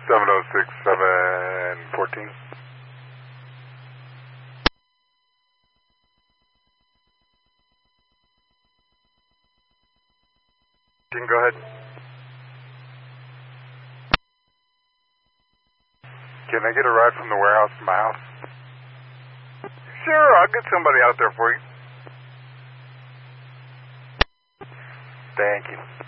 706 714. You can go ahead. Can I get a ride from the warehouse to my house? Sure, I'll get somebody out there for you. Thank you.